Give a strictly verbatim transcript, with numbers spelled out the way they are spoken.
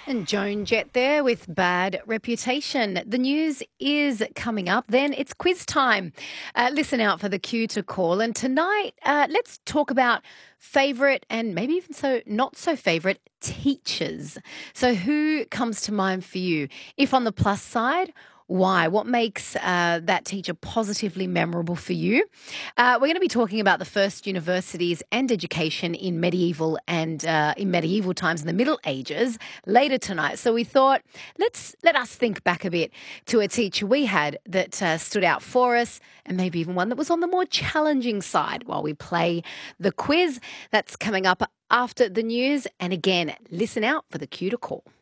And Joan Jett there with Bad Reputation. The news is coming up. Then it's quiz time. Uh, listen out for the cue to call. And tonight, uh, let's talk about favourite and maybe even so not so favourite teachers. So who comes to mind for you? If on the plus side, why? What makes uh, that teacher positively memorable for you? Uh, we're going to be talking about the first universities and education in medieval and uh, in medieval times in the Middle Ages later tonight. So we thought, let's let us think back a bit to a teacher we had that uh, stood out for us, and maybe even one that was on the more challenging side while we play the quiz. That's coming up after the news. And again, listen out for the cue to call.